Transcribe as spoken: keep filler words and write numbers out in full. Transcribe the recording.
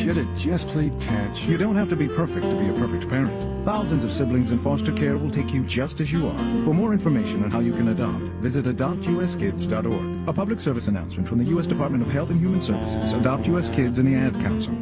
should have just played catch. You don't have to be perfect to be a perfect parent. Thousands of siblings in foster care will take you just as you are. For more information on how you can adopt, visit adopt u s kids dot org. A public service announcement from the U S Department of Health and Human Services, Adopt U S Kids, and the Ad Council.